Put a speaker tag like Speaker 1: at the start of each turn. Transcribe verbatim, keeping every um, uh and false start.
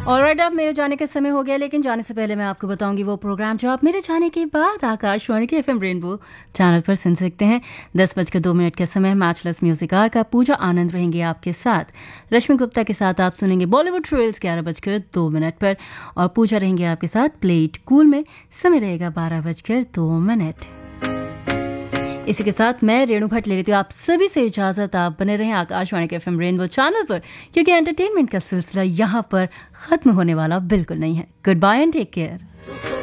Speaker 1: Alright, अब मेरे जाने का समय हो गया, लेकिन जाने से पहले मैं आपको बताऊंगी वो प्रोग्राम जो आप मेरे जाने के बाद आकाशवाणी के एफएम रेनबो चैनल पर सुन सकते हैं। दस बजकर दो मिनट के समय मैचलेस म्यूजिक आर का पूजा आनंद रहेंगे आपके साथ। रश्मि गुप्ता के साथ आप सुनेंगे बॉलीवुड ट्रेल्स ग्यारह बजकर दो मिनट पर, और पूजा रहेंगे आपके साथ प्लेट कूल में। समय रहेगा बारह बजकर दो मिनट। इसी के साथ मैं रेणु भट्ट ले लेती हूँ आप सभी से इजाजत। आप बने रहें आकाशवाणी के एफएम रेनबो चैनल पर, क्योंकि एंटरटेनमेंट का सिलसिला यहाँ पर खत्म होने वाला बिल्कुल नहीं है। Good bye and take care.